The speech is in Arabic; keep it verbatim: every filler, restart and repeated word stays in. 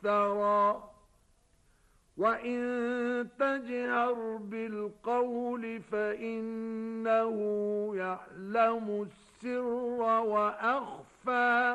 مفترى وإن تجهر بالقول فإنه يعلم السر وأخفى